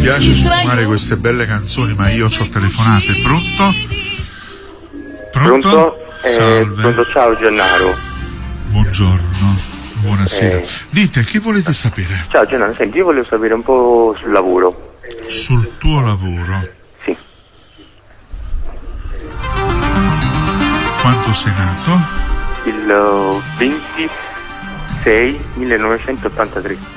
piace suonare queste belle canzoni, ma io ho telefonate. Pronto? Pronto? Salve. Pronto, ciao Gennaro. Buongiorno, buonasera. Dite, che volete sapere? Ciao Gennaro, senti, io volevo sapere un po' sul lavoro. Sul tuo lavoro? Sì. Quando sei nato? Il 26 1983.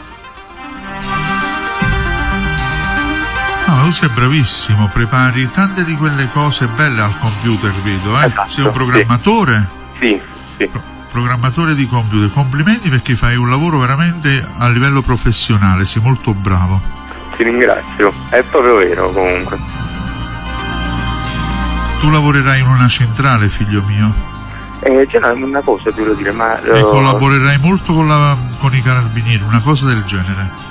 Tu sei bravissimo, prepari tante di quelle cose belle al computer, vedo, eh? Esatto, sei un programmatore? Sì. Programmatore di computer, complimenti perché fai un lavoro veramente a livello professionale, sei molto bravo. Ti ringrazio, è proprio vero comunque. Tu lavorerai in una centrale, figlio mio? Una cosa ti volevo dire, ma... E collaborerai molto con i carabinieri, una cosa del genere.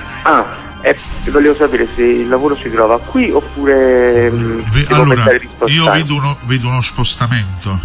Volevo sapere se il lavoro si trova qui oppure allora, io vedo uno spostamento.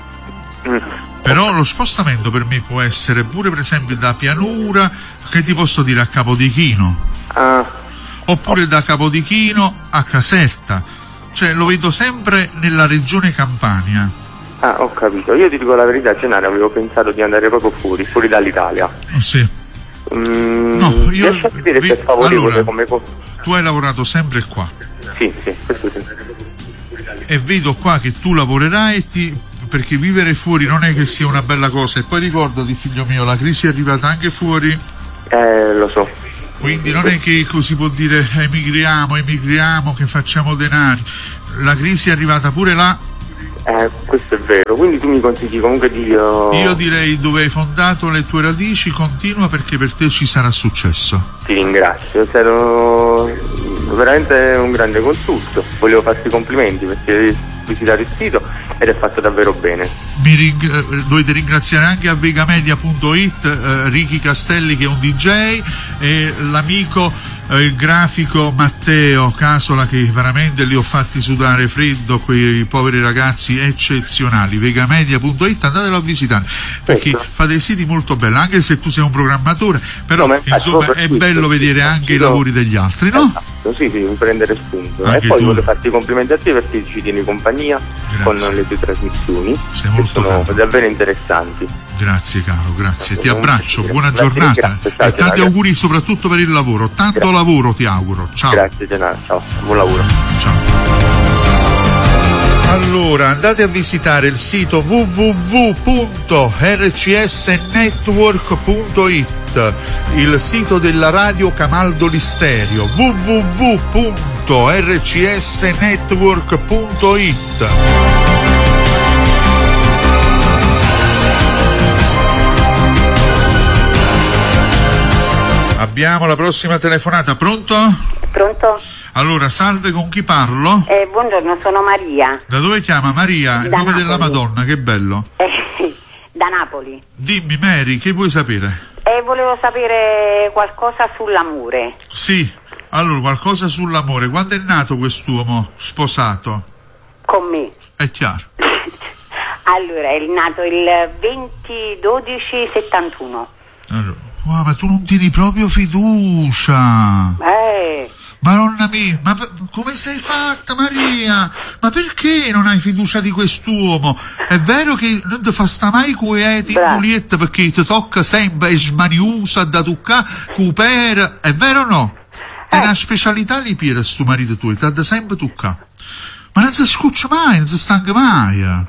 Però lo spostamento per me può essere pure per esempio da Pianura, che ti posso dire, a Capodichino. Oppure da Capodichino a Caserta. Cioè lo vedo sempre nella regione Campania. Ho capito. Io ti dico la verità, Gennaro, avevo pensato di andare proprio fuori dall'Italia. Sì. No, io riesci a vedere se è favorevole come cosa? Tu hai lavorato sempre qua? Sì, questo sì. E vedo qua che tu lavorerai perché vivere fuori non è che sia una bella cosa. E poi ricordati, figlio mio, la crisi è arrivata anche fuori. Lo so. Quindi non è che si può dire emigriamo, che facciamo denari. La crisi è arrivata pure là. Questo è vero, quindi tu mi consigli comunque di... Io direi, dove hai fondato le tue radici, continua perché per te ci sarà successo. Ti ringrazio, sei veramente un grande consulto. Volevo farti i complimenti perché hai visitato il sito ed è fatto davvero bene. Dovete ringraziare anche a vegamedia.it Ricky Castelli, che è un DJ, e l'amico il grafico Matteo Casola, che veramente li ho fatti sudare freddo, quei poveri ragazzi eccezionali. Vegamedia.it, andatelo a visitare perché fate siti molto belli, anche se tu sei un programmatore, però insomma è bello vedere anche i lavori degli altri, no? Sì, prendere spunto. Anche e poi tu. voglio farti i complimenti a te perché ci tieni compagnia. Grazie. Con le tue trasmissioni, sei molto che sono caro. Davvero interessanti. Grazie caro, grazie, ti abbraccio, buona giornata ringrazio, ciao, e tanti auguri soprattutto per il lavoro, tanto lavoro ti auguro, ciao. Grazie Gennaro, ciao, buon lavoro. Ciao. Allora, andate a visitare il sito www.rcsnetwork.it, il sito della radio Camaldoli Stereo, www.rcsnetwork.it. Abbiamo la prossima telefonata, pronto? Pronto? Allora, salve, con chi parlo? Buongiorno, sono Maria. Da dove chiama Maria? Il nome della Madonna, che bello. Da Napoli. Dimmi Mary, che vuoi sapere? Volevo sapere qualcosa sull'amore. Sì, allora qualcosa sull'amore. Quando è nato quest'uomo sposato? Con me. È chiaro. Allora, è nato il 20/12/71. Allora, ma tu non tieni proprio fiducia. Madonna mia, ma come sei fatta Maria? Ma perché non hai fiducia di quest'uomo? È vero che non ti fa sta mai quieti in culietta perché ti tocca sempre e smaniusa da toccare cupera, è vero o no? È una specialità lì per sto marito tuo, ti ha sempre toccato. Ma non si scuccia mai, non si stanca mai.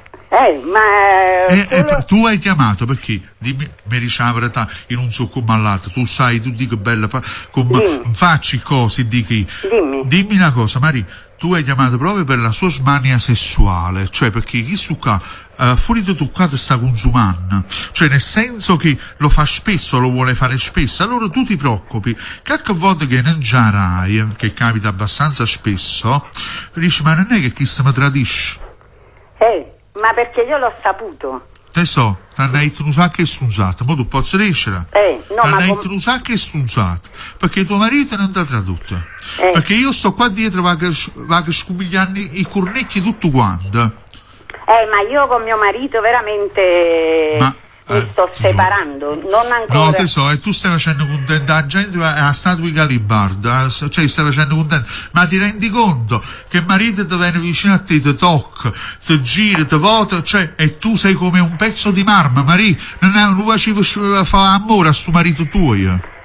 Tu hai chiamato perché dimmi, mi diciamo la verità, io non so come all'altro, tu sai, tu dico bella, come facci cose, dici. Dimmi una cosa, Maria, tu hai chiamato proprio per la sua smania sessuale, cioè perché chi succa fuori di toccato sta consumando, cioè nel senso che lo fa spesso, lo vuole fare spesso, allora tu ti preoccupi che a volte che non già rai, che capita abbastanza spesso, dici ma non è che chi se mi tradisce? Ma perché io l'ho saputo. Te so, t'hanno detto un sacco e strunzato, ma tu posso riuscire? T'hanno detto un sacco e strunzato, perché tuo marito non ti ha tradotto. Perché io sto qua dietro, vado scubigliando i cornecchi tutto quanto. Ma io con mio marito veramente... mi sto separando, non ancora. No, tesoro, e tu stai facendo contenta la gente a statua di Galibarda, cioè stai facendo contenta, ma ti rendi conto che il marito ti viene vicino a te, ti tocca, ti gira, ti vota, cioè, e tu sei come un pezzo di marmo, Maria, non facevi fare amore a sto marito tuo.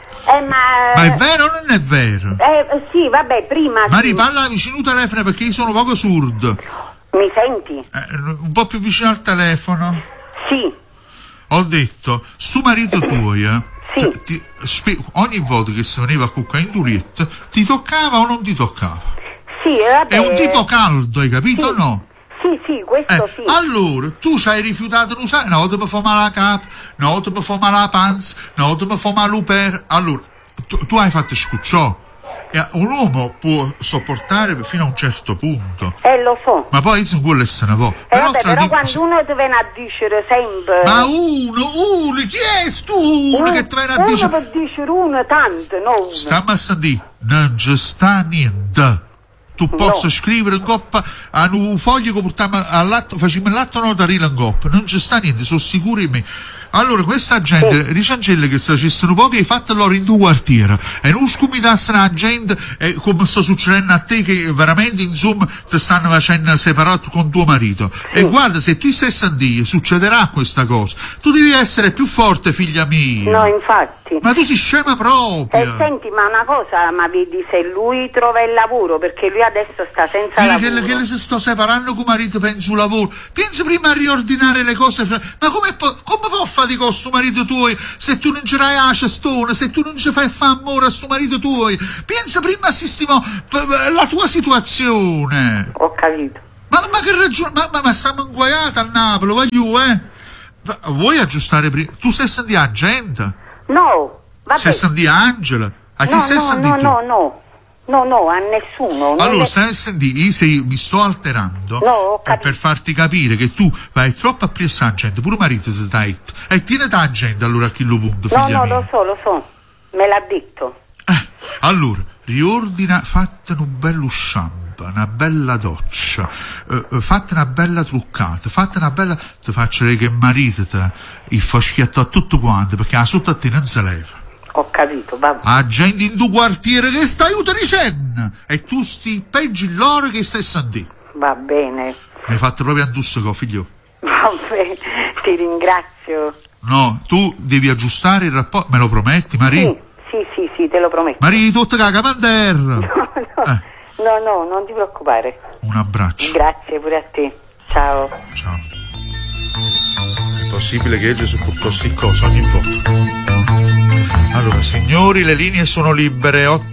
Ma è vero o non è vero? Sì, vabbè, prima. Maria, parla vicino al telefono perché io sono poco surdo. Mi senti? Un po' più vicino al telefono. Sì. Ho detto, su marito tuo, Sì. Ogni volta che si veniva a cuccare in durietta, ti toccava o non ti toccava? Sì, vabbè. È un tipo caldo, hai capito o sì. no? Sì, questo sì. Allora, tu ci hai rifiutato di usare, una volta per fare male la capa, una volta per fare male la panza, una volta per fare male l'uper. Allora, tu hai fatto scucciò. E un uomo può sopportare fino a un certo punto. Lo so. Ma poi non vuole essere un po'. Però quando uno ti viene a dire sempre. Ma uno, chi è uno che ti viene a dire? Uno per dire uno tanto, no uno. Stiamo a sentire, non ci sta niente. Tu possa scrivere in coppa a un foglio che portiamo all'atto, facciamo l'atto notarile in coppa, non ci sta niente, sono sicuro di me. Allora, questa gente, Ricancelle che si facessero pochi, hai fatto loro in due quartiere, e non scomitassero la gente, come sta succedendo a te, che veramente, insomma, ti stanno facendo separato con tuo marito. E guarda, se tu stai a dire, succederà questa cosa. Tu devi essere più forte, figlia mia. No, infatti. Ma tu sei scema proprio. Senti, ma una cosa, ma vedi, se lui trova il lavoro, perché lui adesso sta senza lavoro. Che le si sto separando con marito, penso lavoro. Pensa prima a riordinare le cose. Ma come può fare di questo marito tuo se tu non ci hai la cestone, se tu non ci fai fare amore a sto marito tuo? Pensa prima a sistemare la tua situazione. Ho capito. Ma che ragione? Ma stiamo inguaiati a Napoli, voglio, Vuoi aggiustare prima? Tu stai sentendo la gente? No, vabbè. Stai sentendo Angela? A chi stai sentendo? No, a nessuno. Allora, stai sentendo, mi sto alterando per farti capire che tu vai troppo a pressare la gente, pure marito ti dai, e tieni la gente allora a chi lo punto, figlia mia. Lo so, me l'ha detto. Allora, riordina, fate un bello shampoo, una bella doccia, fate una bella truccata, ti faccio vedere che marito il fa schiattare tutto quanto, perché la sotto a te non si leva. Ho capito, vabbè. A gente in tuo quartiere che sta aiuto dicendo, e tu sti peggio in loro che stai sentendo. Va bene. Mi hai fatto proprio addosso, figlio. Vabbè, ti ringrazio. No, tu devi aggiustare il rapporto, me lo prometti, Maria? Sì, te lo prometto. Maria, tutta caga panterra. No, non ti preoccupare. Un abbraccio. Grazie pure a te. Ciao. È possibile che Gesù sopportò sti cose ogni volta. Allora, signori, le linee sono libere.